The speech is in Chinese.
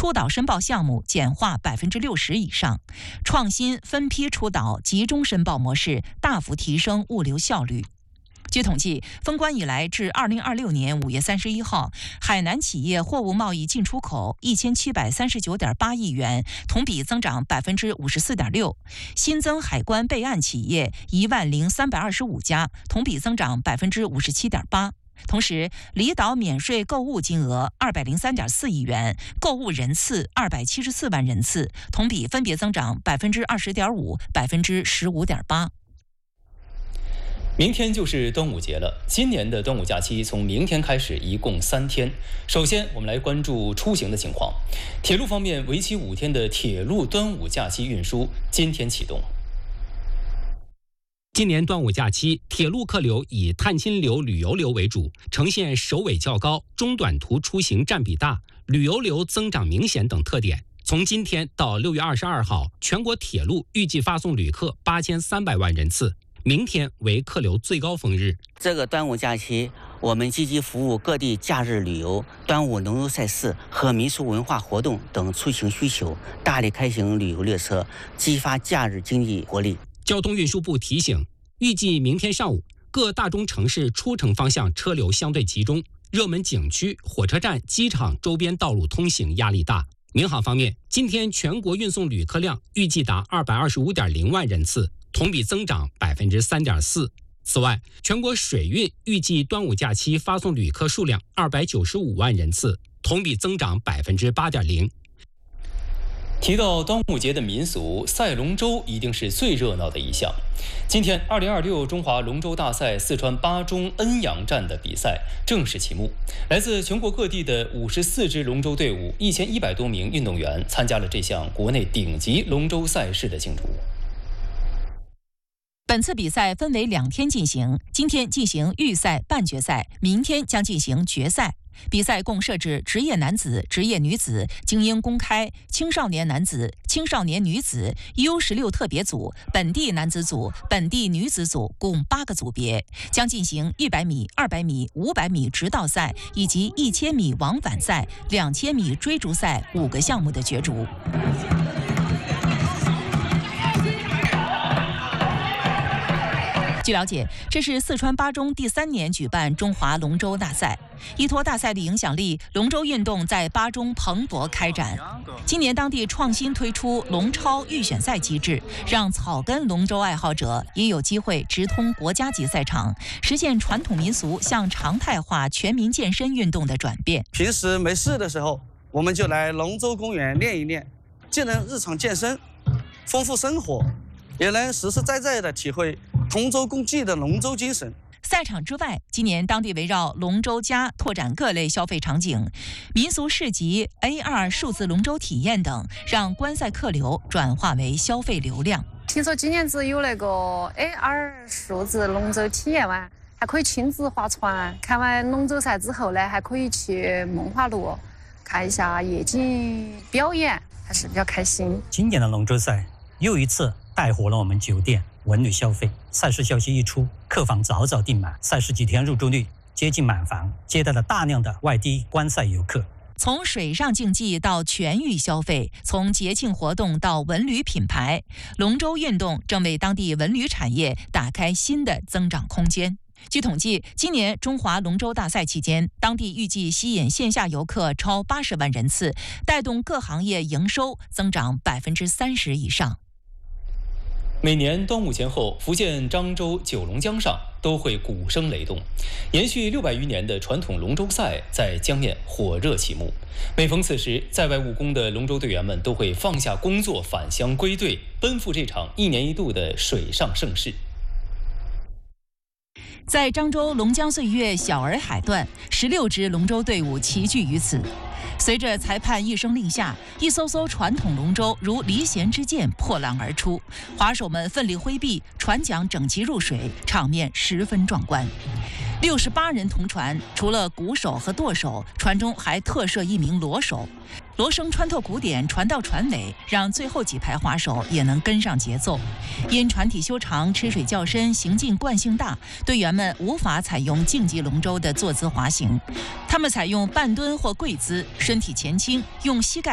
出岛申报项目简化60%以上，创新分批出岛、集中申报模式大幅提升物流效率。据统计，封关以来至2026年5月31号，海南企业货物贸易进出口1739.8亿元，同比增长54.6%；新增海关备案企业10325家，同比增长57.8%。同时，离岛免税购物金额203.4亿元，购物人次274万人次，同比分别增长20.5%、15.8%。 明天就是端午节了，今年的端午假期从明天开始，一共3天。首先，我们来关注出行的情况。铁路方面，为期5天的铁路端午假期运输今天启动。 今年端午假期，铁路客流以探亲流、旅游流为主，呈现首尾较高、中短途出行占比大、旅游流增长明显等特点。从今天到6月22号，全国铁路预计发送旅客8300万人次。明天为客流最高峰日。 这个端午假期，我们积极服务各地假日旅游、端午龙舟赛事和民俗文化活动等出行需求，大力开行旅游列车，激发假日经济活力。 交通运输部提醒，预计明天上午各大中城市出城方向车流相对集中，热门景区、火车站、机场周边道路通行压力大。民航方面，今天全国运送旅客量预计达225.0万人次，同比增长3.4%。此外，全国水运预计端午假期发送旅客数量295万人次，同比增长8.0%。 提到端午节的民俗，赛龙舟一定是最热闹的一项。今天，2026中华龙舟大赛四川巴中恩阳站的比赛正式启幕。来自全国各地的54支龙舟队伍，1100多名运动员参加了这项国内顶级龙舟赛事的竞逐。 本次比赛分为2天进行，今天进行预赛、半决赛，明天将进行决赛。比赛共设置职业男子、职业女子、精英公开、青少年男子、青少年女子、U16特别组、本地男子组、本地女子组共8个组别，将进行100米、200米、500米直道赛以及1000米往返赛、2000米追逐赛5个项目的角逐。据了解，这是四川巴中第3年举办中华龙舟大赛。依托大赛的影响力，龙舟运动在巴中蓬勃开展。今年当地创新推出龙超预选赛机制，让草根龙舟爱好者也有机会直通国家级赛场，实现传统民俗向常态化全民健身运动的转变。 平时没事的时候，我们就来龙舟公园练一练，既能日常健身，丰富生活，也能实实在在地体会同舟共济的龙舟精神。 赛场之外，今年当地围绕龙舟家拓展各类消费场景，民俗市集、AR 数字龙舟体验等，让观赛客流转化为消费流量。 听说今年子有那个 AR 数字龙舟体验完，还可以亲自划船。看完龙舟赛之后呢，还可以去梦华路看一下夜景表演，还是比较开心。 今年的龙舟赛又一次带火了我们酒店文旅消费。赛事消息一出，客房早早订满，赛事几天入住率接近满房，接待了大量的外地观赛游客。 从水上竞技到全域消费，从节庆活动到文旅品牌，龙舟运动正为当地文旅产业打开新的增长空间。据统计，今年中华龙舟大赛期间，当地预计吸引线下游客超80万人次，带动各行业营收增长30%以上。 每年端午前后，福建漳州九龙江上都会鼓声雷动，延续600余年的传统龙舟赛在江面火热启幕。每逢此时，在外务工的龙舟队员们都会放下工作，返乡归队，奔赴这场1年1度的水上盛事。 在漳州龙江岁月小洱海段，16支龙舟队伍齐聚于此。随着裁判一声令下，一艘艘传统龙舟如离弦之箭破浪而出，划手们奋力挥臂，船桨整齐入水，场面十分壮观。68人同船，除了鼓手和舵手，船中还特设1名锣手。锣声穿透鼓点传到船尾，让最后几排划手也能跟上节奏。因船体修长、吃水较深、行进惯性大，队员们无法采用竞技龙舟的坐姿滑行，他们采用半蹲或跪姿，身体前倾，用膝盖